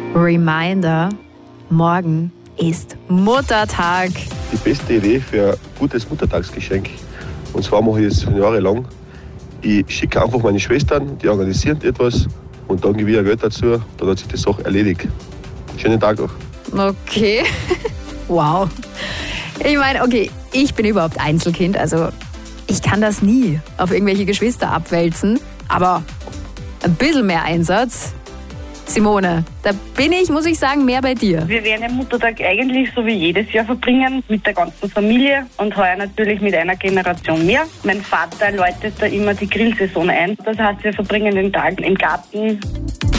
Reminder, morgen ist Muttertag. Die beste Idee für ein gutes Muttertagsgeschenk. Und zwar mache ich es jahrelang. Ich schicke einfach meine Schwestern, die organisieren etwas und dann gebe ich Geld dazu. Dann hat sich die Sache erledigt. Schönen Tag noch. Okay. Wow. Ich meine, okay, ich bin überhaupt Einzelkind, also ich kann das nie auf irgendwelche Geschwister abwälzen. Aber ein bisschen mehr Einsatz. Simone, da bin ich, muss ich sagen, mehr bei dir. Wir werden den Muttertag eigentlich so wie jedes Jahr verbringen, mit der ganzen Familie und heuer natürlich mit einer Generation mehr. Mein Vater läutet da immer die Grillsaison ein. Das heißt, wir verbringen den Tag im Garten.